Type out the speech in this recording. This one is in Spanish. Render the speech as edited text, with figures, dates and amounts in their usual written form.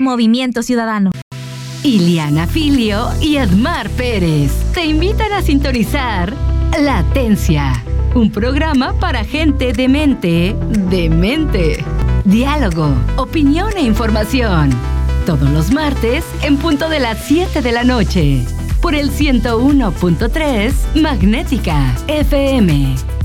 Movimiento Ciudadano. Iliana Filio y Admar Pérez te invitan a sintonizar Latencia, un programa para gente demente. Diálogo, opinión e información. Todos los martes en punto de las 7 de la noche. Por el 101.3 Magnética FM.